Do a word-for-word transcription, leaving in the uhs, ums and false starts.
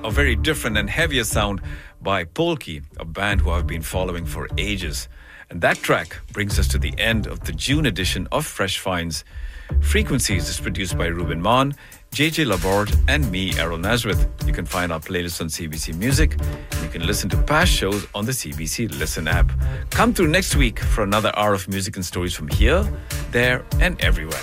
a very different and heavier sound by Polki, a band who I've been following for ages. And that track brings us to the end of the June edition of Fresh Finds. Frequencies is produced by Ruben Maan, J J Laborde, and me, Errol Nazareth. You can find our playlist on C B C Music, and you can listen to past shows on the C B C Listen app. Come through next week for another hour of music and stories from here, there, and everywhere.